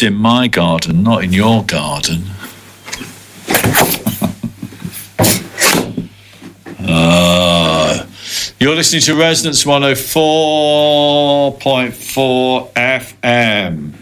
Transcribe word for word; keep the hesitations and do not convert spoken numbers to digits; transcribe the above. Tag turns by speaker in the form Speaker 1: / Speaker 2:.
Speaker 1: It's in my garden, not in your garden. uh, you're listening to Resonance one oh four point four F M.